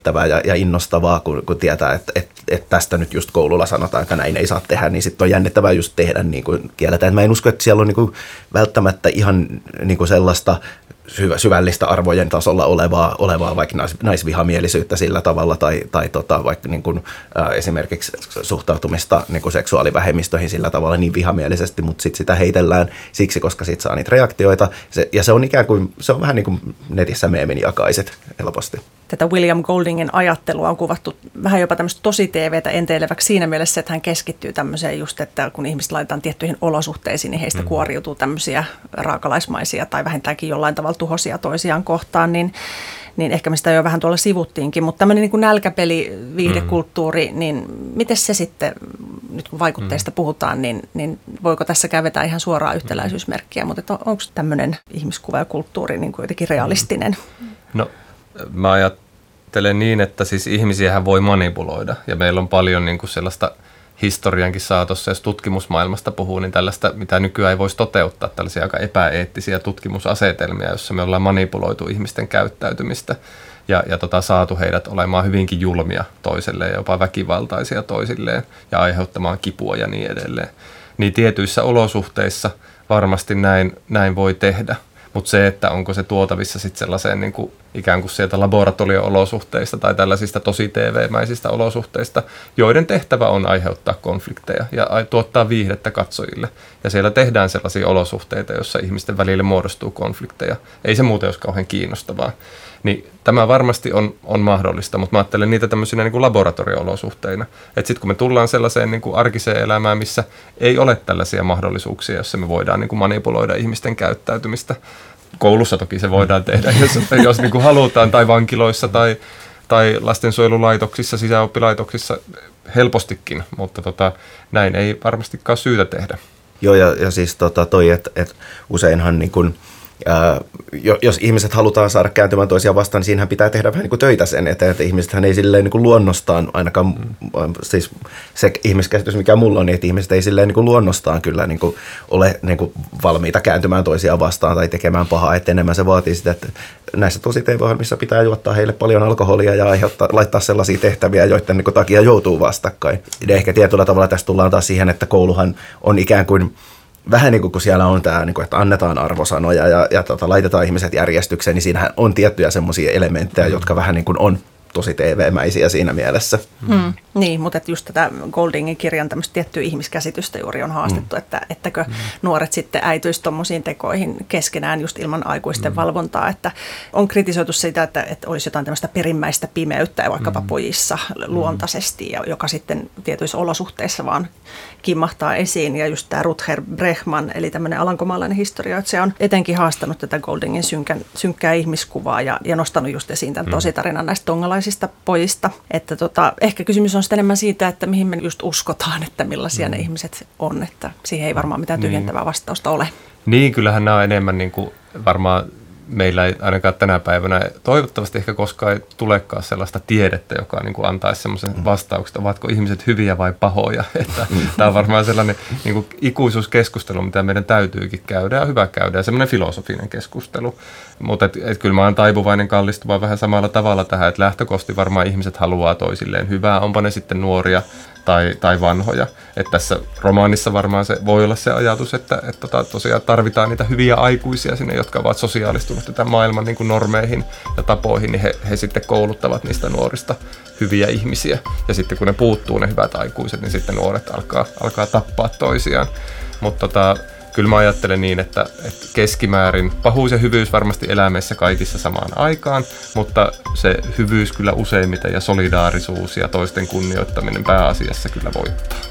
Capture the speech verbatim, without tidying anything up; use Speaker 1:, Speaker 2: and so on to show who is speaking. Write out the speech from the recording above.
Speaker 1: ja, ja innostavaa, kun, kun tietää, että, että, että tästä nyt just koululla sanotaan, että näin ei saa tehdä, niin sitten on jännittävää just tehdä niin kuin kielletään. Mä en usko, että siellä on niin kuin välttämättä ihan niin kuin sellaista syvä, syvällistä arvojen tasolla olevaa, olevaa vaikka nais, naisvihamielisyyttä sillä tavalla tai, tai tota, vaikka niin kuin, äh, esimerkiksi suhtautumista niin kuin seksuaalivähemmistöihin sillä tavalla niin vihamielisesti, mutta sitten sitä heitellään siksi, koska siitä saa niitä reaktioita. Se, ja se on ikään kuin, se on vähän niin kuin netissä meemin jakaiset helposti.
Speaker 2: Tätä William Goldingin ajattelua on kuvattu vähän jopa tämmöistä tosi-T V:tä enteileväksi siinä mielessä, että hän keskittyy tämmöiseen just, että kun ihmiset laitetaan tiettyihin olosuhteisiin, niin heistä mm-hmm. kuoriutuu tämmöisiä raakalaismaisia tai vähintäänkin jollain tavalla tuhoisia toisiaan kohtaan, niin, niin ehkä me sitä jo vähän tuolla sivuttiinkin. Mutta tämmöinen niin kuin nälkäpeli, viihdekulttuuri, mm-hmm. niin miten se sitten, nyt kun vaikutteista mm-hmm. puhutaan, niin, niin voiko tässä kävetä ihan suoraa yhtäläisyysmerkkiä, mutta on, onko tämmöinen ihmiskuva ja kulttuuri niin kuin jotenkin realistinen?
Speaker 3: No. Mä ajattelen niin, että siis ihmisiähän voi manipuloida ja meillä on paljon niin kuin sellaista historiankin saatossa, jos tutkimusmaailmasta puhuu, niin tällaista, mitä nykyään ei voisi toteuttaa, tällaisia aika epäeettisiä tutkimusasetelmia, joissa me ollaan manipuloitu ihmisten käyttäytymistä ja, ja tota, saatu heidät olemaan hyvinkin julmia toiselleen ja jopa väkivaltaisia toisilleen ja aiheuttamaan kipua ja niin edelleen. Niin tietyissä olosuhteissa varmasti näin, näin voi tehdä. Mutta se, että onko se tuotavissa sitten sellaiseen niin kuin ikään kuin sieltä laboratorio-olosuhteista tai tällaisista tosi T V-mäisistä olosuhteista, joiden tehtävä on aiheuttaa konflikteja ja tuottaa viihdettä katsojille. Ja siellä tehdään sellaisia olosuhteita, joissa ihmisten välille muodostuu konflikteja. Ei se muuten olisi kauhean kiinnostavaa. Niin tämä varmasti on, on mahdollista, mutta mä ajattelen niitä tämmöisinä niin kuin laboratorio-olosuhteina. Että sitten kun me tullaan sellaiseen niin kuin arkiseen elämään, missä ei ole tällaisia mahdollisuuksia, joissa me voidaan niin kuin manipuloida ihmisten käyttäytymistä. Koulussa toki se voidaan tehdä, jos, jos niin kuin halutaan, tai vankiloissa tai, tai lastensuojelulaitoksissa, sisäoppilaitoksissa helpostikin, mutta tota, näin ei varmastikaan syytä tehdä.
Speaker 1: Joo, ja, ja siis tota toi, että et useinhan niin kun, ää, jos ihmiset halutaan saada kääntymään toisiaan vastaan, niin siinähän pitää tehdä vähän niin kuin töitä sen eteen, että ihmisethän ei silleen niin kuin luonnostaan, ainakaan mm. siis se ihmiskäsitys, mikä mulla on, niin että ihmiset ei silleen niin kuin luonnostaan kyllä niin kuin ole niin kuin valmiita kääntymään toisiaan vastaan tai tekemään pahaa, että enemmän se vaatii sitä, että näissä tosi T V-ohjelmissa pitää juottaa heille paljon alkoholia ja aiheuttaa, laittaa sellaisia tehtäviä, joiden niin kuin takia joutuu vastakkain. Ja ehkä tietyllä tavalla tässä tullaan taas siihen, että kouluhan on ikään kuin vähän niin kuin kun siellä on tämä, että annetaan arvosanoja ja, ja tota, laitetaan ihmiset järjestykseen, niin siinähän on tiettyjä semmoisia elementtejä, mm. jotka vähän niin kuin on tosi T V-mäisiä siinä mielessä.
Speaker 2: Mm. Niin, mutta just tätä Goldingin kirjan tämmöistä tiettyä ihmiskäsitystä juuri on haastettu, mm. että ettäkö mm. nuoret sitten äityisi tuommoisiin tekoihin keskenään just ilman aikuisten mm. valvontaa, että on kritisoitu sitä, että, että olisi jotain tämmöistä perimmäistä pimeyttä vaikkapa mm. pojissa luontaisesti, ja joka sitten tietyissä olosuhteissa vaan kimmahtaa esiin. Ja just tämä Rutger Bregman, eli tämmöinen alankomaalainen historioitsija, on etenkin haastanut tätä Goldingin synkän, synkkää ihmiskuvaa ja, ja nostanut just esiin tämän tositarinan näistä tongalaisista pojista. Että tota, ehkä kysymys on sitten enemmän siitä, että mihin me just uskotaan, että millaisia mm. ne ihmiset on, että siihen ei varmaan mitään tyhjentävää vastausta ole.
Speaker 3: Niin, kyllähän nämä on enemmän niin kuin varmaan meillä ei ainakaan tänä päivänä, toivottavasti ehkä koskaan ei tulekaan sellaista tiedettä, joka niin kuin antaisi semmoisen vastauksen, ovatko ihmiset hyviä vai pahoja. Että tämä on varmaan sellainen niin kuin ikuisuuskeskustelu, mitä meidän täytyykin käydä ja hyvä käydä, ja semmoinen filosofinen keskustelu. Mutta et, et kyllä mä oon taipuvainen kallistumaan vähän samalla tavalla tähän, että lähtökohti varmaan ihmiset haluaa toisilleen hyvää, onpa ne sitten nuoria tai, tai vanhoja. Että tässä romaanissa varmaan se voi olla se ajatus, että, että tota, tosiaan tarvitaan niitä hyviä aikuisia sinne, jotka ovat sosiaalistuneet tämän maailman niin kuin normeihin ja tapoihin, niin he, he sitten kouluttavat niistä nuorista hyviä ihmisiä. Ja sitten kun ne puuttuu ne hyvät aikuiset, niin sitten nuoret alkaa, alkaa tappaa toisiaan. Mutta tota, kyllä mä ajattelen niin, että, että keskimäärin pahuus ja hyvyys varmasti elää meissä kaikissa samaan aikaan, mutta se hyvyys kyllä useimmiten ja solidaarisuus ja toisten kunnioittaminen pääasiassa kyllä voittaa.